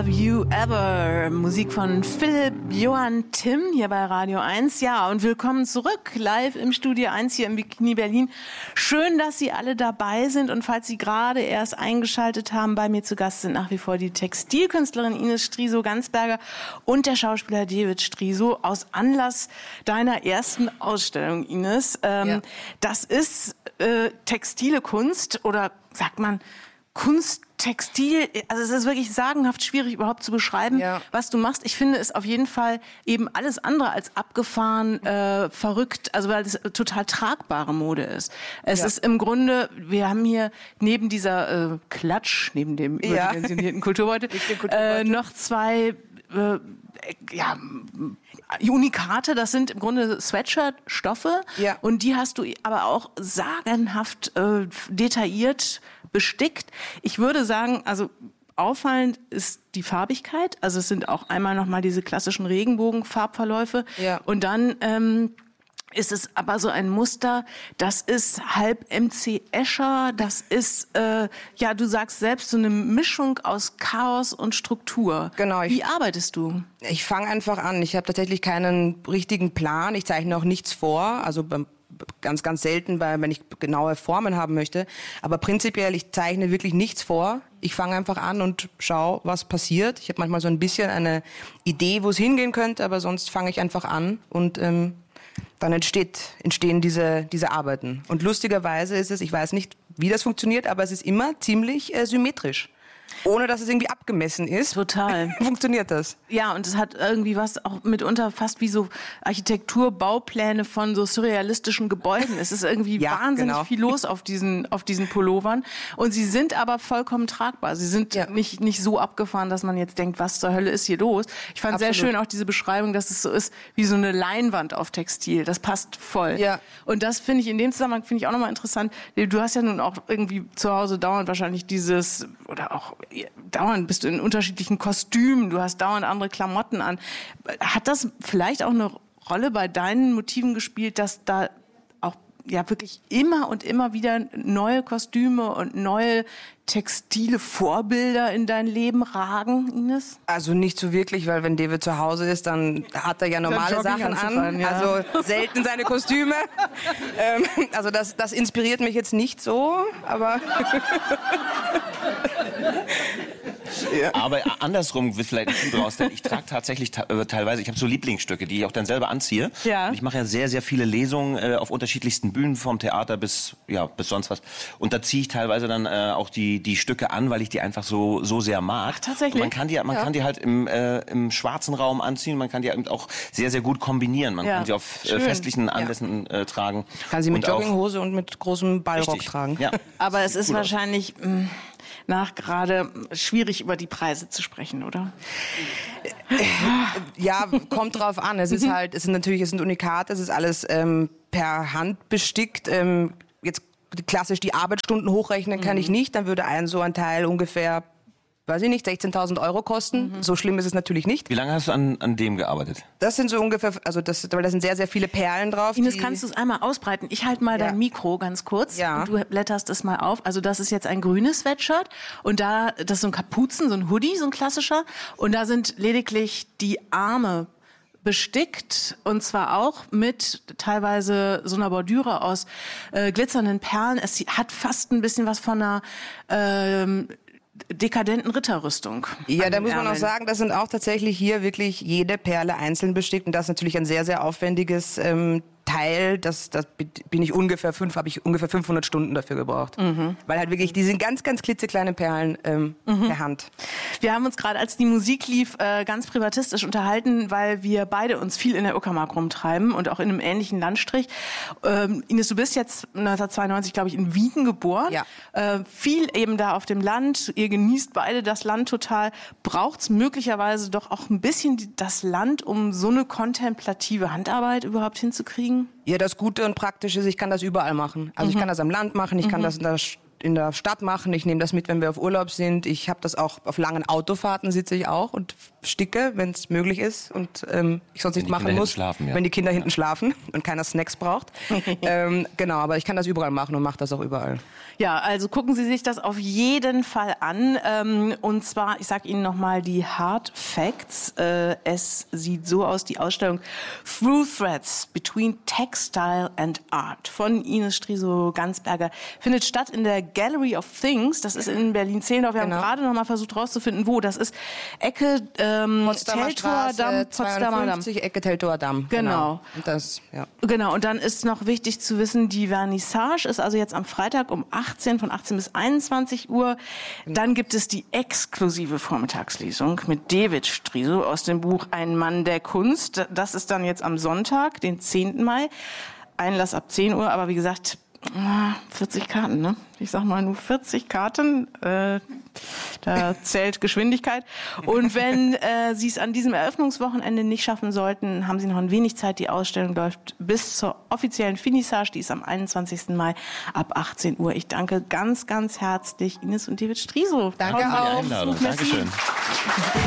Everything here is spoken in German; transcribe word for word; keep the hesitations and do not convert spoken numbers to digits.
Have You Ever? Musik von Philipp Johann Timm hier bei Radio eins. Ja, und willkommen zurück, live im Studio eins hier im Bikini Berlin. Schön, dass Sie alle dabei sind. Und falls Sie gerade erst eingeschaltet haben, bei mir zu Gast sind nach wie vor die Textilkünstlerin Ines Striso-Gansberger und der Schauspieler David Striso aus Anlass deiner ersten Ausstellung, Ines. Ähm, ja. Das ist äh, textile Kunst oder sagt man Kunst, Textil, also es ist wirklich sagenhaft schwierig überhaupt zu beschreiben, ja. was du machst. Ich finde es auf jeden Fall eben alles andere als abgefahren, äh, verrückt, also weil es total tragbare Mode ist. Es ja. ist im Grunde, wir haben hier neben dieser äh, Klatsch, neben dem ja. überdimensionierten Kulturbeutel, äh, noch zwei äh, ja, Unikate, das sind im Grunde Sweatshirt-Stoffe ja. und die hast du aber auch sagenhaft äh, detailliert bestickt. Ich würde sagen, also auffallend ist die Farbigkeit. Also es sind auch einmal nochmal diese klassischen Regenbogen-Farbverläufe. Ja. Und dann ähm, ist es aber so ein Muster, das ist halb M C Escher, das ist, äh, ja, du sagst selbst, so eine Mischung aus Chaos und Struktur. Genau. Wie arbeitest du? Ich fange einfach an. Ich habe tatsächlich keinen richtigen Plan. Ich zeichne auch nichts vor. Also beim ganz, ganz selten, weil wenn ich genaue Formen haben möchte. Aber prinzipiell, ich zeichne wirklich nichts vor. Ich fange einfach an und schaue, was passiert. Ich habe manchmal so ein bisschen eine Idee, wo es hingehen könnte, aber sonst fange ich einfach an und ähm, dann entsteht, entstehen diese, diese Arbeiten. Und lustigerweise ist es, ich weiß nicht, wie das funktioniert, aber es ist immer ziemlich äh, symmetrisch. Ohne dass es irgendwie abgemessen ist. Total. Funktioniert das. Ja, und es hat irgendwie was auch mitunter fast wie so Architekturbaupläne von so surrealistischen Gebäuden. Es ist irgendwie ja, wahnsinnig genau. viel los auf diesen, auf diesen Pullovern. Und sie sind aber vollkommen tragbar. Sie sind ja. nicht, nicht so abgefahren, dass man jetzt denkt, was zur Hölle ist hier los? Ich fand Absolut. sehr schön auch diese Beschreibung, dass es so ist wie so eine Leinwand auf Textil. Das passt voll. Ja. Und das finde ich in dem Zusammenhang finde ich auch nochmal interessant. Du hast ja nun auch irgendwie zu Hause dauernd wahrscheinlich dieses, oder auch dauernd bist du in unterschiedlichen Kostümen, du hast dauernd andere Klamotten an. Hat das vielleicht auch eine Rolle bei deinen Motiven gespielt, dass da auch ja wirklich immer und immer wieder neue Kostüme und neue textile Vorbilder in dein Leben ragen, Ines? Also nicht so wirklich, weil wenn David zu Hause ist, dann hat er ja normale Sachen an, ja. also selten seine Kostüme. ähm, also das, das inspiriert mich jetzt nicht so, aber... Ja. Aber andersrum wird vielleicht ein Schuh draus, denn ich trage tatsächlich ta- teilweise, ich habe so Lieblingsstücke, die ich auch dann selber anziehe. Ja. Und ich mache ja sehr, sehr viele Lesungen äh, auf unterschiedlichsten Bühnen, vom Theater bis, ja, bis sonst was. Und da ziehe ich teilweise dann äh, auch die, die Stücke an, weil ich die einfach so, so sehr mag. Ach, tatsächlich? Und man kann die, man ja. kann die halt im, äh, im schwarzen Raum anziehen, man kann die halt auch sehr, sehr gut kombinieren. Man ja. kann sie auf äh, festlichen Anlässen äh, tragen. Kann sie mit und Jogginghose und mit großem Ballrock richtig. tragen. Ja. Aber es ist Gut wahrscheinlich mh, nach gerade schwierig über die Preise zu sprechen, oder? Ja, kommt drauf an. Es ist halt, es sind natürlich, es sind Unikate, es ist alles ähm, per Hand bestickt. Ähm, jetzt klassisch die Arbeitsstunden hochrechnen kann mhm. ich nicht, dann würde ein so ein Teil ungefähr, weiß ich nicht, sechzehntausend Euro kosten. Mhm. So schlimm ist es natürlich nicht. Wie lange hast du an, an dem gearbeitet? Das sind so ungefähr, also das, weil da sind sehr, sehr viele Perlen drauf. Ines, kannst du es einmal ausbreiten? Ich halte mal ja. dein Mikro ganz kurz. Ja. Und du blätterst es mal auf. Also das ist jetzt ein grünes Sweatshirt und da, das ist so ein Kapuzen, so ein Hoodie, so ein klassischer. Und da sind lediglich die Arme bestickt und zwar auch mit teilweise so einer Bordüre aus äh, glitzernden Perlen. Es hat fast ein bisschen was von einer ähm, dekadenten Ritterrüstung. Ja, da muss man auch sagen, das sind auch tatsächlich hier wirklich jede Perle einzeln bestickt und das ist natürlich ein sehr, sehr aufwendiges ähm, Teil, das, das bin ich ungefähr fünf, habe ich ungefähr fünfhundert Stunden dafür gebraucht. Mhm. Weil halt wirklich, die sind ganz, ganz klitzekleine Perlen ähm, mhm. per Hand. Wir haben uns gerade, als die Musik lief, äh, ganz privatistisch unterhalten, weil wir beide uns viel in der Uckermark rumtreiben und auch in einem ähnlichen Landstrich. Ähm, Ines, du bist jetzt neunzehnhundertzweiundneunzig, glaube ich, in Wien geboren. Ja. Äh, viel eben da auf dem Land. Ihr genießt beide das Land total. Braucht es möglicherweise doch auch ein bisschen das Land, um so eine kontemplative Handarbeit überhaupt hinzukriegen? Ja, das Gute und Praktische ist, ich kann das überall machen. Also mhm. ich kann das am Land machen, ich kann mhm. das in der in der Stadt machen. Ich nehme das mit, wenn wir auf Urlaub sind. Ich habe das auch auf langen Autofahrten, sitze ich auch und sticke, wenn es möglich ist und ähm, ich sonst nicht machen muss, schlafen, ja. wenn die Kinder hinten schlafen und keiner Snacks braucht. ähm, genau, aber ich kann das überall machen und mache das auch überall. Ja, also gucken Sie sich das auf jeden Fall an. Ähm, und zwar, ich sage Ihnen nochmal die Hard Facts. Äh, es sieht so aus, die Ausstellung Through Threads Between Textile and Art von Ines Striso-Gansberger findet statt in der Gallery of Things. Das ist in Berlin-Zehlendorf. Wir genau. haben gerade noch mal versucht rauszufinden, wo. Das ist Ecke ähm, Potsdamer Straße, zweiundfünfzig, Ecke Teltower Damm. Genau. Genau. Und das, ja. Genau. Und dann ist noch wichtig zu wissen, die Vernissage ist also jetzt am Freitag um achtzehn, von achtzehn bis einundzwanzig Uhr. Dann gibt es die exklusive Vormittagslesung mit David Striso aus dem Buch Ein Mann der Kunst. Das ist dann jetzt am Sonntag, den zehnten Mai. Einlass ab zehn Uhr, aber wie gesagt, vierzig Karten, ne? Ich sag mal nur vierzig Karten, äh, da zählt Geschwindigkeit. Und wenn äh, Sie es an diesem Eröffnungswochenende nicht schaffen sollten, haben Sie noch ein wenig Zeit. Die Ausstellung läuft bis zur offiziellen Finissage, die ist am einundzwanzigsten Mai ab achtzehn Uhr. Ich danke ganz, ganz herzlich Ines und David Striso. Danke auch. Dankeschön.